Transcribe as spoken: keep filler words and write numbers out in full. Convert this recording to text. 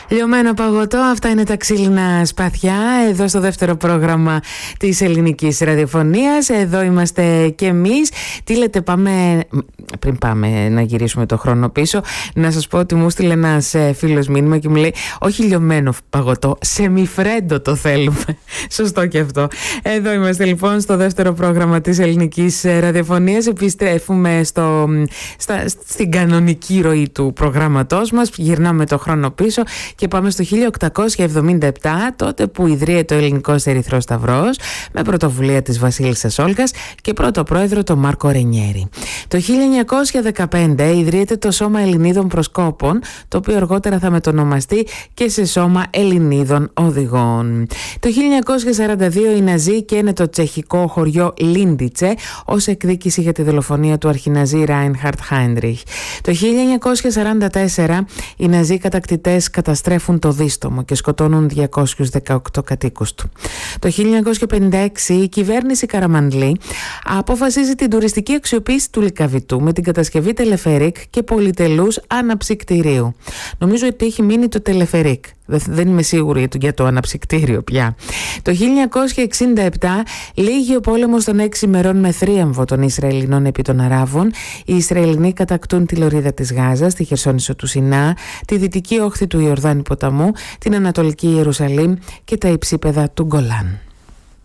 Λιωμένο παγωτό, αυτά είναι τα ξύλινα σπαθιά εδώ στο δεύτερο πρόγραμμα της ελληνικής ραδιοφωνίας. Εδώ είμαστε και εμείς. Τι λέτε, πάμε, πριν πάμε να γυρίσουμε το χρόνο πίσω, να σας πω ότι μου στείλε ένας φίλος μήνυμα και μου λέει όχι λιωμένο παγωτό, σεμιφρέντο το θέλουμε. Σωστό και αυτό. Εδώ είμαστε λοιπόν στο δεύτερο πρόγραμμα της ελληνικής ραδιοφωνίας. Επιστρέφουμε στο, στα, στην κανονική ροή του προγράμματός μας. Γυρνάμε το χρόνο πίσω και πάμε στο χίλια οκτακόσια εβδομήντα επτά, τότε που ιδρύεται ο Ελληνικός Ερυθρός Σταυρός με πρωτοβουλία της Βασίλισσας Όλγας και πρώτο πρόεδρο τον Μάρκο Ρενιέρη. Το χίλια εννιακόσια δεκαπέντε ιδρύεται το Σώμα Ελληνίδων Προσκόπων, το οποίο αργότερα θα μετονομαστεί και σε Σώμα Ελληνίδων Οδηγών. Το χίλια εννιακόσια σαράντα δύο οι Ναζί καίνε το τσεχικό χωριό Λίντιτσε ως εκδίκηση για τη δολοφονία του αρχιναζί Ράινχαρτ Χάιντριχ. Το χίλια εννιακόσια σαράντα τέσσερα οι Ναζί κατακτητές καταστρέφουν το Δίστομο και σκοτώνουν διακόσιους δεκαοκτώ κατοίκους του. Το χίλια εννιακόσια πενήντα έξι η κυβέρνηση Καραμανλή αποφασίζει την τουριστική αξιοποίηση του Λυκαβητού με την κατασκευή τελεφερίκ και πολυτελούς αναψυκτηρίου. Νομίζω ότι έχει μείνει το τελεφερίκ. Δεν είμαι σίγουρη για το αναψυκτήριο πια. Το χίλια εννιακόσια εξήντα επτά λύγει ο πόλεμος των έξι ημερών με θρίαμβο των Ισραηλινών επί των Αράβων. Οι Ισραηλινοί κατακτούν τη λωρίδα της Γάζας, τη Χερσόνησο του Σινά, τη δυτική όχθη του Ιορδάνη ποταμού, την Ανατολική Ιερουσαλήμ και τα υψίπεδα του Γκολάν.